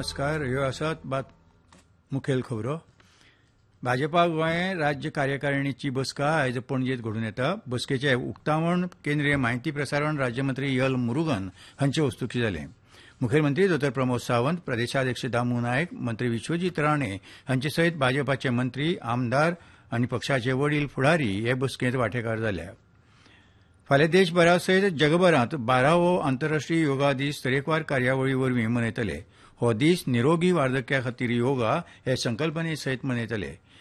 नमस्कार. ह्यो आसात मुखेल खबरो. भाजपा गोंय राज्य कार्यकारिणीची बसका आयज पणजेत घडून येता. बसकेचे उक्तावण केंद्रीय म्हायती प्रसारण राज्यमंत्री एल मुरुगन हांचे हस्तुकी जालें. मुखेलमंत्री डॉ प्रमोद सावंत, प्रदेशाध्यक्ष दामू नायक, मंत्री विश्वजीत राणे हांचे सयत भाजपाचे मंत्री, आमदार आनी पक्षाचे वडील फुडारी हे बसकेंत वांटेकार जाल्या. फाल्यां देशभरा सयत जगभरांत 12वो आंतरराष्ट्रीय योगा दीस तरेकवार कार्यावळी वरवीं मनयतले. हो दीस निरोगी वार्धक्या खातीर योगा हे संकल्पने सयत मनयतले.